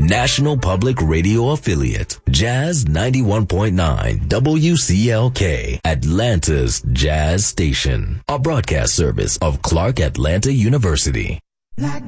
National Public Radio affiliate, Jazz 91.9 WCLK, Atlanta's Jazz Station, a broadcast service of Clark Atlanta University. Like